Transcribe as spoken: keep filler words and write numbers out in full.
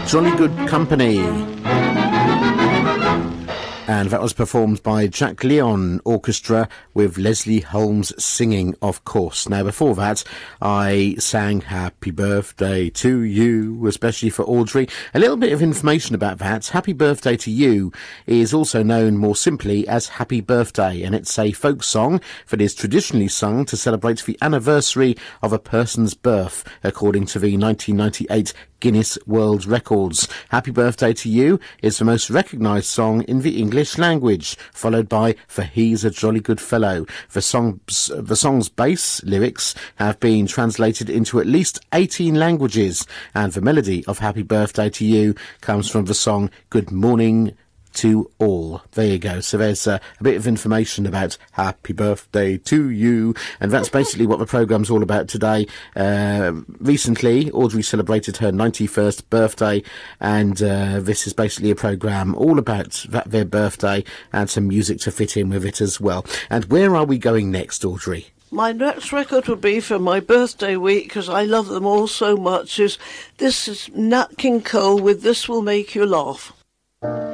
Jolly Good Company. And that was performed by Jack Leon Orchestra with Leslie Holmes singing, of course. Now, before that, I sang Happy Birthday to You, especially for Audrey. A little bit of information about that. Happy Birthday to You is also known more simply as Happy Birthday, and it's a folk song that is traditionally sung to celebrate the anniversary of a person's birth, according to the nineteen ninety-eight Guinness World Records. Happy Birthday to You is the most recognised song in the English language, followed by For He's a Jolly Good Fellow. The song's, the song's bass lyrics have been translated into at least eighteen languages, and the melody of Happy Birthday to You comes from the song Good Morning to All. There you go. So there's uh, a bit of information about Happy Birthday to You, and that's basically what the programme's all about today. Uh, recently, Audrey celebrated her ninety-first birthday, and uh, this is basically a programme all about that, their birthday, and some music to fit in with it as well. And where are we going next, Audrey? My next record would be for my birthday week, because I love them all so much, is this is Nat King Cole with This Will Make You Laugh.